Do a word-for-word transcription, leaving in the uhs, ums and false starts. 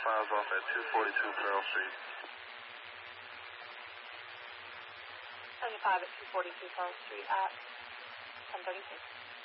five off at two forty-two Pearl Street. seventy-five at two forty-two Pearl Street at ten thirty-six.